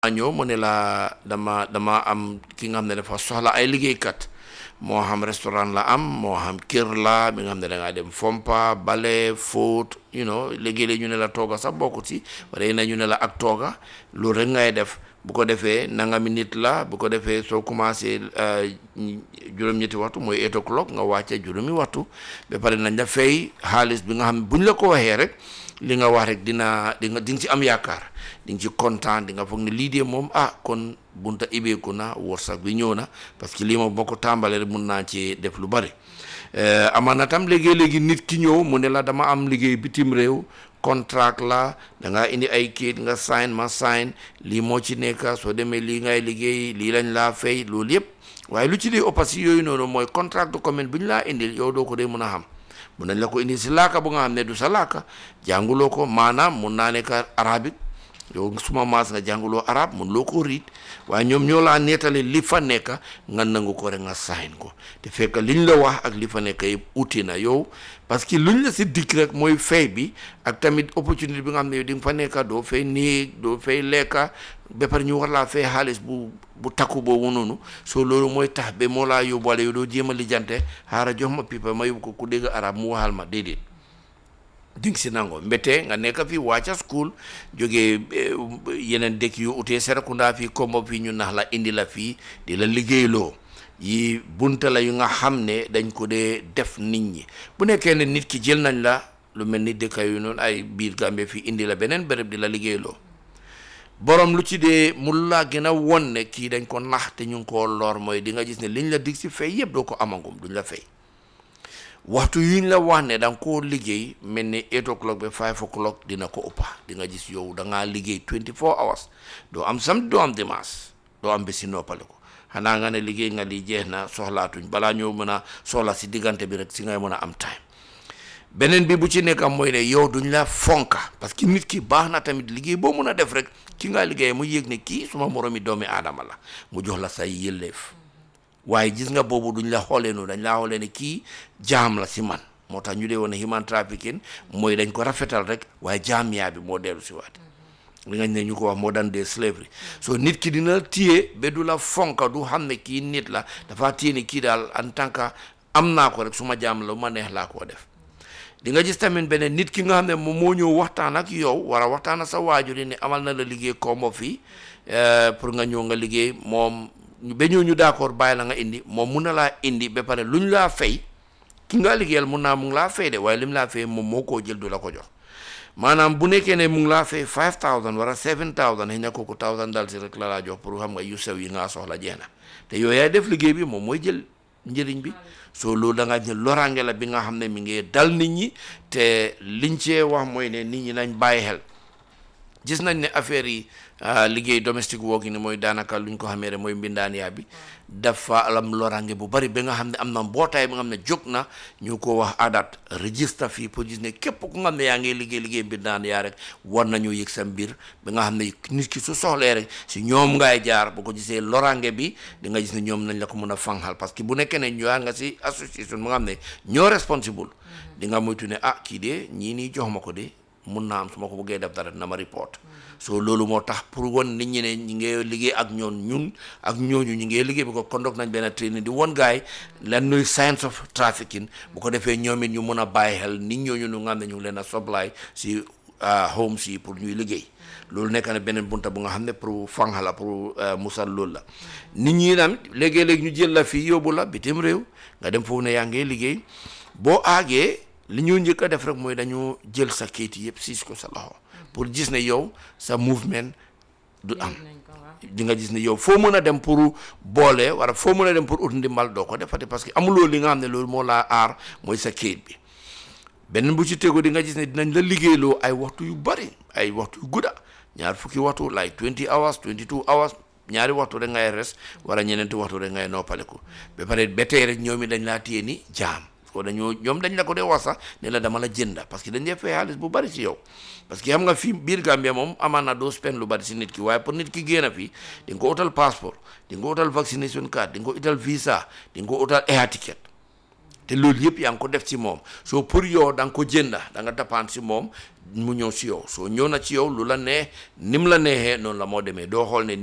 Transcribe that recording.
ñëw mu ne la dama am ki nga xam ne dafa soxla ay liggéeykat moo xam restaurant la am moo xam kër la bi nga xam ne da ngaa dem fompa bale fóot léegi-léeg ñu ne la tooga sax bokkut si wala na ñu ne la ak tooga loolu rek ngay def bu ko defee nangami nit la bu ko defee soo commencé juróom-ñetti waxtu mooy 8 o'clock nga wàcce juróomi waxtu ba pare nañ la fay xaalis bi nga xam ne buñ la ko waxee rek li nga wax rek di nga ci am yaakaar di nga ci kontaan di nga foog ne lii de moom kon bunta ibeeku na wërsëg bi ñëw na parce que lii moom boo ko tàmbalee rek mun naa ci def lu bari amaana tam léegi-léegi nit ki ñëw mu ne la dama am liggéey bitim réew contract la da ngaa indi ay kayit nga sign ma sign lii moo ci nekk soo demee lii ngay liggéey lii lañ laa fay loolu yëpp waaye lu ci dee opasi yooyu noonu mooy contract document bu ñu laa indil yow doo ko dee mën a xam mun nañ la ko indi si laaka bu nga xam ne du sa laaka jànguloo ko maanaam mun naa nekk arabique yow suma maas nga jànguloo arab mun loo ko riit waaye ñoom ñoo laa nettali li fa nekk nga nangu ko rek nga saxin ko te fekk liñ la wax ak li fa nekk yëpp uti na yow parce que luñ la si dikk rek mooy fay bi ak tamit opportunité bi nga xam ne yow di nga fa nekk doo fay néeg doo fay lekka ba pare ñu war laa fay xaalis bu takku boobu noonu soo loolu mooy tax ba moo laa yóbbuwale yow doo jéem a lijjante xaaral jox ma pipa ma yóbbu ko ku dégg arab mu waxal ma déedéet ding si nango mbete nga nekk fi wàcca school jógee yeneen dëkk yu utee Serekunda fii Kombo fii ñu nax la indi la fii di la liggéeyloo yi bunta la yu nga xam ne dañ ko dee def nit ñi bu nekkee ne nit ki jël nañ la lu mel ni dëkk yu noonu ay biir Gambie fii indi la beneen béréb di la liggéeyloo borom lu ci dee mu laa gën a won ne kii dañ ko nax te ñu ngi koo lor mooy di nga gis ne liñ la dig si fay yëpp doo ko amagum duñ la fay waxtu yuñ la wax ne da nga koo liggéey mel ni 8 o'clock ba 5 o'clock dina ko ëppa di nga gis yow da ngaa liggéey 24 hours doo am samedi doo am dimanche doo am bési noppale ko xanaa nga ne liggéey nga lii jeex na soxlaatuñ balaa ñoo mën a soxla si diggante bi rek si ngay mën a am time beneen bi bu ci nekk mooy ne yow duñ la fonka parce que nit ki baax na tamit liggéey boo mën a def rek ki nga liggéey mu yëg ne kii suma moromi doomi aadama la mu jox la say yëlleef waaye gis nga boobu duñ la xoolee noonu dañ laa xoolee ne kii jaam la si man moo tax ñu dee woon ne human trafficking mooy dañ ko rafetal rek waaye jaam yaa bi moo dellu si waat li nga ne ñu ko wax moo daan dee slavery so nit ki dina téye ba du la fonka du xam ne kii nit la dafa téye ne kii daal en tant que am naa ko rek su ma jaam la ma neex laa koo def di nga gis tamit beneen nit ki nga xam ne moom moo ñëw waxtaan ak yow war a waxtaan ak sa waajur yi ne amal na la liggéey Kombo fii pour nga ñëw nga liggéey moom ba ñu d'accord bàyyi la nga indi moom mun na laa indi ba pare luñ laa fay ki nga liggéeyal mun naa mu ngi laa fay de waaye lim laa fay moom moo koo jël du la ko jox maanaam bu nekkee ne mu ngi laa fay 5000 wala 7000 xëy na kooku 1000 dal si rek la laa jox pour xam nga yu sew yi ngaa soxla jeex na te yooyu yaay def liggéey bi moom mooy jël njëriñ bi soo loolu da nga jël loraange la bi nga xam ne mi ngi dal nit ñi te liñ cee wax mooy ne nit ñi nañ bàyyi xel gis nañ ne affaire yi liggéey domestic work ni mooy daanaka luñ ko xamee rek mooy mbindaan yaa bi dafa am loraange bu bari ba nga xam ne am na mbootaay bi nga xam ne jóg na ñu ko wax adat registre fii pour gis ne képp ku nga xam ne yaa ngi liggéey mbindaan yaa rek war nañoo yëg sa mbir ba nga xam ne nit ki su soxlee rek si ñoom ngay jaar bu ko gisee loraange bi di nga gis ne ñoom nañ la ko mën a fanxal parce que bu nekkee ne ñoo nga si association mu nga xam ne ñoo responsible di nga moytu ne kii de ñii nii jox ma ko de mun naa am su ma ko bëggee def dara na ma report so loolu moo tax pour won nit ñi ne ñi ngi liggéey ak ñun ak ñooñu ñi ngi liggéey bi ko conduct nañ benn training di won gaay lan nuy science of trafficking bu ko defee ñoom it ñu mun a bàyyi xel nit ñooñu ñu nga xam ne ñu ngi leen a supply si home si pour ñuy liggéey loolu nekk na beneen bunta bu nga xam ne pour fanxa la pour musal loolu la nit ñi tamit léegi-léegi ñu jël la fii yóbbu la bitim réew nga dem foofu ne yaa ngi liggéey boo aagee li ñu njëkk a def rek mooy dañu jël sa kayit yëpp siis ko sa loxo pour gis ne yow sa mouvement du am di nga gis ne yow foo mën a dem pour boole wala foo mën a dem pour ut ndimbal doo ko defati parce que amuloo li nga xam ne loolu moo laa aar mooy sa kayit bi benn bu ci tegu di nga gis ne dinañ la liggéeyloo ay waxtu yu bari ay waxtu yu gudda ñaar fukki waxtu like 20 hours 22 hours ñaari waxtu rek ngay res wala ñeneenti waxtu rek ngay noppaleku ba pare ba tey rek ñoom it dañ laa téye ni jaam ko ñoom dañ la ko dee wax sax ne la dama la jënda parce que dañ dee fay xaalis bu bari ci yow parce que xam nga fii biir Gambia moom amaan na doo spend lu bari si nit ki waaye pour nit ki génn fii di nga ko utal passeport di nga ko utal vaccination card di nga ko utal visa di nga ko utal air ticket te loolu yëpp yaa ngi ko def ci moom soo pour yow da nga ko jënda da nga dépendre ci moom mu ñëw ci yow soo ñëw na ci yow lu la neex ni mu la neexee noonu la moo demee doo xool ne